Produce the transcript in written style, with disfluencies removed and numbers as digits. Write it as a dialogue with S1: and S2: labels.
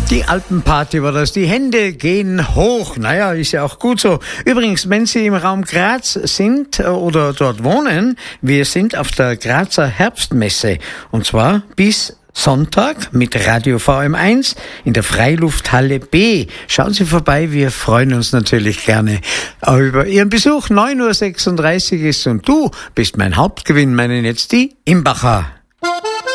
S1: Die Alpenparty war das. Die Hände gehen hoch. Naja, ist ja auch gut so. Übrigens, wenn Sie im Raum Graz sind oder dort wohnen, wir sind auf der Grazer Herbstmesse. Und zwar bis Sonntag mit Radio VM1 in der Freilufthalle B. Schauen Sie vorbei, wir freuen uns natürlich gerne über Ihren Besuch. 9:36 Uhr ist und du bist mein Hauptgewinn, meinen jetzt die Imbacher.